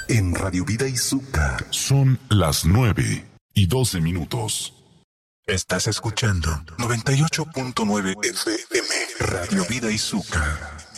en Radio Vida Izuka. Son las 9:12. Estás escuchando 98.9 FM, Radio Vida Izuka.